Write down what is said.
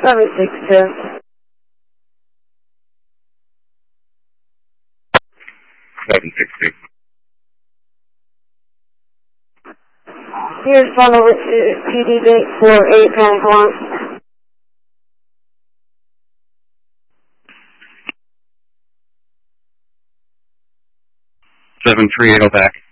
762. Here's one over to PD gate 4891. 738 back.